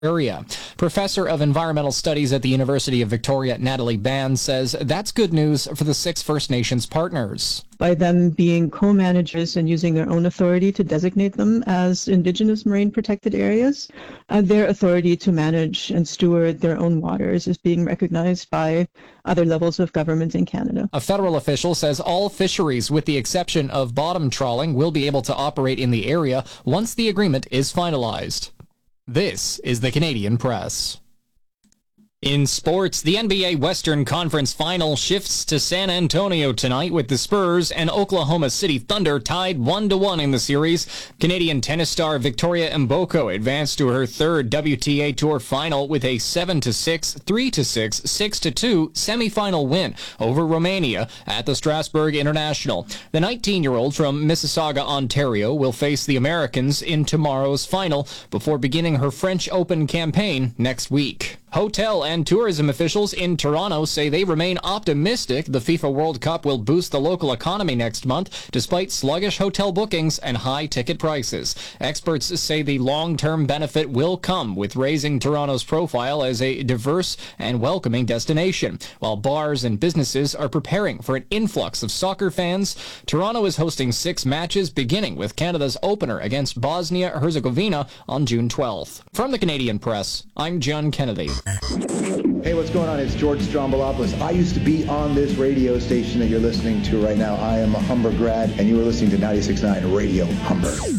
area. Professor of Environmental Studies at the University of Victoria, Natalie Ban, says that's good news for the 6 First Nations partners. By them being co-managers and using their own authority to designate them as Indigenous marine protected areas, their authority to manage and steward their own waters is being recognized by other levels of government in Canada. A federal official says all fisheries, with the exception of bottom trawling, will be able to operate in the area once the agreement is finalized. This is the Canadian Press. In sports, the NBA Western Conference Final shifts to San Antonio tonight with the Spurs and Oklahoma City Thunder tied 1-1 in the series. Canadian tennis star Victoria Mboko advanced to her 3rd WTA Tour final with a 7-6, 3-6, 6-2 semifinal win over Romania at the Strasbourg International. The 19-year-old from Mississauga, Ontario, will face the Americans in tomorrow's final before beginning her French Open campaign next week. Hotel and tourism officials in Toronto say they remain optimistic the FIFA World Cup will boost the local economy next month, despite sluggish hotel bookings and high ticket prices. Experts say the long-term benefit will come with raising Toronto's profile as a diverse and welcoming destination. While bars and businesses are preparing for an influx of soccer fans, Toronto is hosting 6 matches, beginning with Canada's opener against Bosnia-Herzegovina on June 12th. From the Canadian Press, I'm John Kennedy. Hey, what's going on? It's George Strombolopoulos. I used to be on this radio station that you're listening to right now. I am a Humber grad, and you are listening to 96.9 Radio Humber.